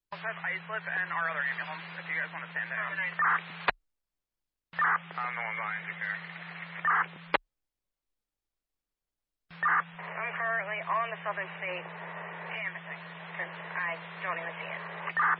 also have Islip and our other ambulance if you guys want to stand down. I'm the one behind you here. I'm currently on the Southern State canvassing because I don't even see it.